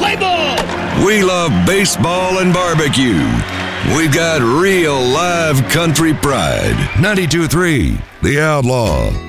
Play ball! We love baseball and barbecue. We've got real live country pride. 92.3 The Outlaw.